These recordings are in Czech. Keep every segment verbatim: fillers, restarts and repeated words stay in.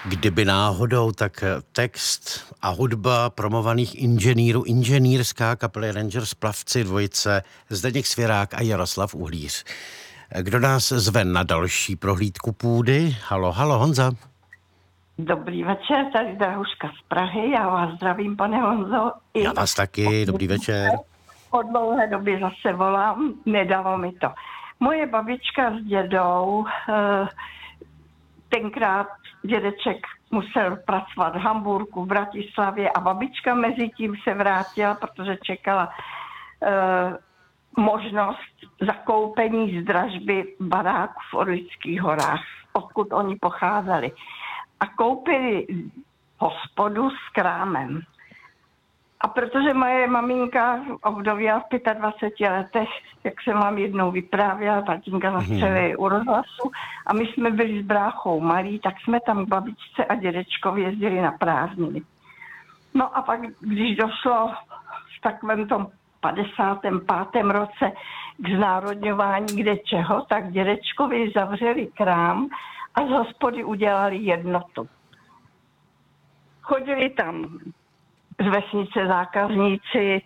Kdyby náhodou, tak text a hudba promovaných inženýrů, inženýrská kapely Rangers Plavci dvojice Zdeněk Svěrák a Jaroslav Uhlíř. Kdo nás zve na další prohlídku půdy? Halo, halo, Honza. Dobrý večer, tady Drahuška z Prahy, já vás zdravím, pane Honzo. I Já vás taky, dobrý večer. Po dlouhé době zase volám, nedalo mi to. Moje babička s dědou, tenkrát dědeček musel pracovat v Hamburku, v Bratislavě a babička mezi tím se vrátila, protože čekala možnost zakoupení z dražby baráku v Orlických horách, odkud oni pocházeli. A koupili hospodu s krámem. A protože moje maminka ovdověla v dvaceti pěti letech, jak jsem vám jednou vyprávěla, tatínka zastřelili u rozhlasu a my jsme byli s bráchou malí, tak jsme tam k babičce a dědečkovi jezdili na prázdniny. No a pak, když došlo v takovém tom padesátém pátém roce k znárodňování kde čeho, tak dědečkovi zavřeli krám a z hospody udělali jednotu. Chodili tam z vesnice zákazníci,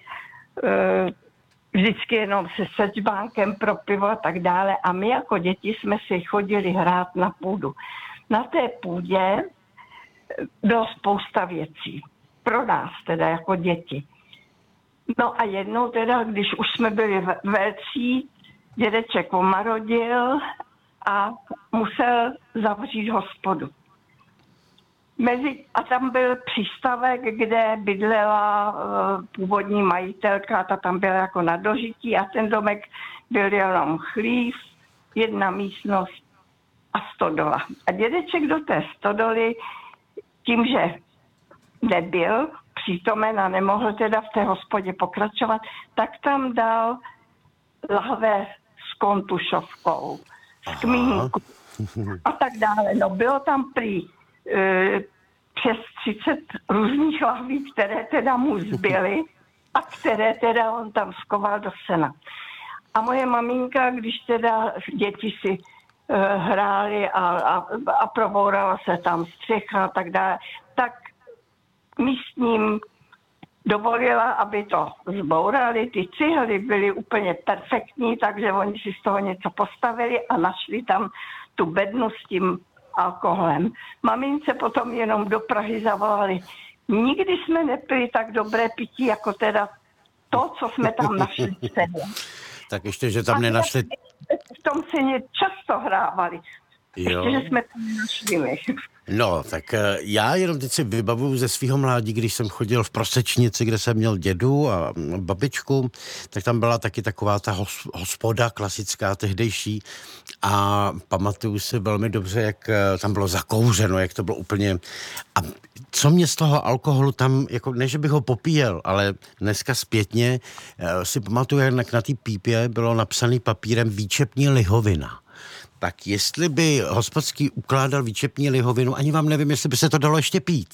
vždycky jenom se sečbánkem pro pivo a tak dále. A my jako děti jsme si chodili hrát na půdu. Na té půdě bylo spousta věcí. Pro nás teda jako děti. No a jednou teda, když už jsme byli velcí, dědeček omarodil a musel zavřít hospodu. Mezi, a tam byl přístavek, kde bydlela uh, původní majitelka, ta tam byla jako na dožití a ten domek byl jenom chlív, jedna místnost a stodola. A dědeček do té stodoly, tím, že nebyl přítomen a nemohl teda v té hospodě pokračovat, tak tam dal lahve s kontušovkou, s kmínkou a tak dále. No bylo tam prý e, přes třicet různých lahví, které teda mu zbyly a které teda on tam skoval do sena. A moje maminka, když teda děti si e, hrály a, a, a probourala se tam střecha a tak dále, tak místním dovolila, aby to zbourali. Ty cihly byly úplně perfektní, takže oni si z toho něco postavili a našli tam tu bednu s tím alkoholem. Mamince potom jenom do Prahy zavolali. Nikdy jsme nepili tak dobré pití, jako teda to, co jsme tam našli v sedě. Tak ještě, že tam nenašli... V tom ceně často hrávali. Jo. Ještě, že jsme tam našli my. No, tak já jenom teď si vybavuju ze svého mládí, když jsem chodil v Prosečnici, kde jsem měl dědu a babičku, tak tam byla taky taková ta hospoda klasická, tehdejší a pamatuju si velmi dobře, jak tam bylo zakouřeno, jak to bylo úplně... A co mě z toho alkoholu tam, jako ne, že bych ho popíjel, ale dneska zpětně si pamatuju, jak na té pípě bylo napsaný papírem výčepní lihovina. Tak jestli by hospodský ukládal výčepní lihovinu, ani vám nevím, jestli by se to dalo ještě pít.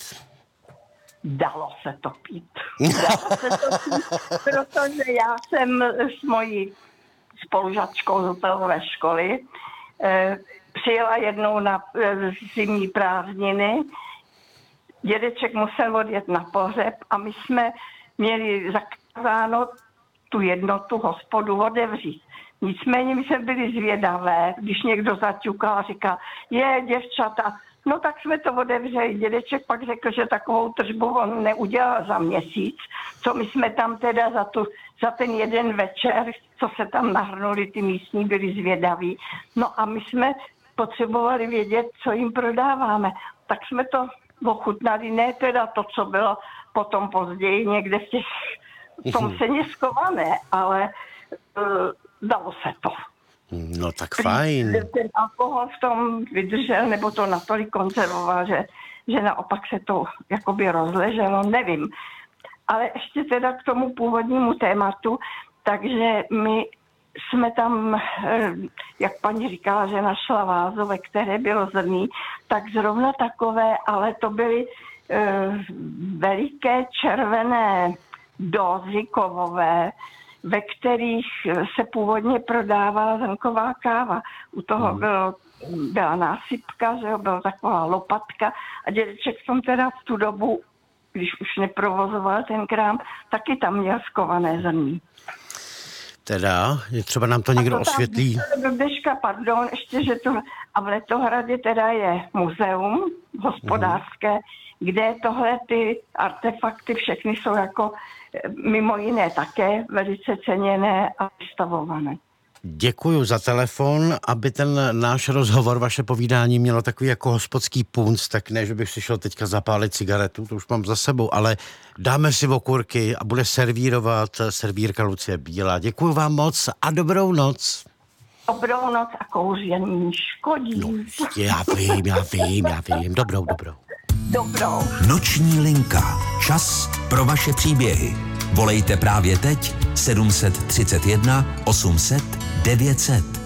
Dalo se to pít. Dalo se to pít, protože já jsem s mojí spolužačkou z hotelové školy eh, přijela jednou na eh, zimní prázdniny. Dědeček musel odjet na pohřeb a my jsme měli zakázáno tu jednotu hospodu otevřít. Nicméně my jsme byli zvědavé, když někdo zaťukal a říkal, je děvčata, no tak jsme to otevřeli. Dědeček pak řekl, že takovou tržbu on neudělal za měsíc, co my jsme tam teda za, tu, za ten jeden večer, co se tam nahrnuli, ty místní byli zvědaví. No a my jsme potřebovali vědět, co jim prodáváme. Tak jsme to ochutnali, ne teda to, co bylo potom později někde v těch, v tom ceně skované, ale... Uh, dalo se to. No tak fajn. Ten alkohol v tom vydržel, nebo to natolik konzervoval, že, že naopak se to jakoby rozleželo, nevím. Ale ještě teda k tomu původnímu tématu, takže my jsme tam, jak paní říkala, že našla vázu, ve které bylo zrní, tak zrovna takové, ale to byly uh, veliké červené dózy kovové, ve kterých se původně prodávala zrnková káva. U toho Hmm. bylo, byla násypka, že jo, byla taková lopatka a dědeček v tom teda v tu dobu, když už neprovozoval ten krám, taky tam měl skované zrní. Teda, je třeba nám to někdo a to tam osvětlí. Do dneška, pardon, ještě, že to... A v Letohradě teda je muzeum hospodářské, mm. kde tohle ty artefakty všechny jsou jako mimo jiné také velice ceněné a vystavované. Děkuju za telefon, aby ten náš rozhovor, vaše povídání mělo takový jako hospodský punc, tak ne, že bych si šel teďka zapálit cigaretu, to už mám za sebou, ale dáme si okurky a bude servírovat servírka Lucie Bílá. Děkuju vám moc a dobrou noc. Dobrou noc a kouření škodí. No, já vím, já vím, já vím. Dobrou, dobrou. Dobrou. Noční linka. Čas pro vaše příběhy. Volejte právě teď sedm set třicet jedna osm set devět set.